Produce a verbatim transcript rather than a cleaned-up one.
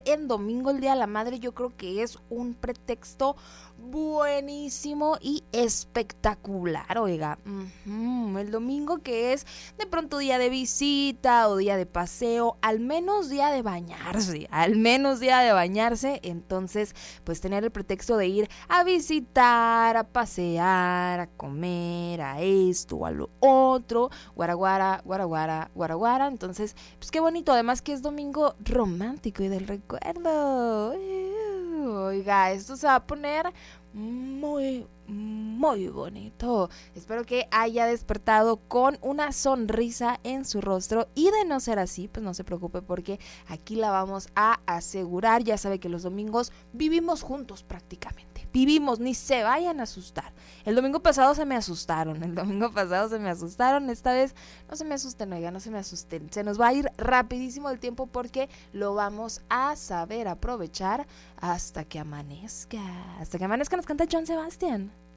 en domingo, el Día de la Madre, yo creo que es un pretexto buenísimo y espectacular, oiga. Uh-huh. El domingo, que es de pronto día de visita o día de paseo, al menos día de bañarse, al menos día de bañarse, entonces pues tener el pretexto de ir a visitar, a pasear, a comer, a esto o a lo otro, guaraguara, guaraguara, guaraguara, entonces pues qué bonito, además que es domingo romántico y del recuerdo. Oiga, esto se va a poner muy, muy bonito. Espero que haya despertado con una sonrisa en su rostro y de no ser así, pues no se preocupe porque aquí la vamos a asegurar. Ya sabe que los domingos vivimos juntos prácticamente. Vivimos, ni se vayan a asustar. El domingo pasado se me asustaron, el domingo pasado se me asustaron, esta vez no se me asusten, oiga, no se me asusten. Se nos va a ir rapidísimo el tiempo porque lo vamos a saber aprovechar hasta que amanezca. Hasta que amanezca nos canta John Sebastian.